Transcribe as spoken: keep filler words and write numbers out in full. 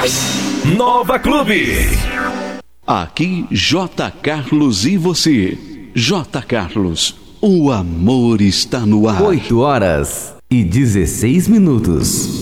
Nova Clube. Aqui J. Carlos e você. J. Carlos, o amor está no ar. oito horas e dezesseis minutos.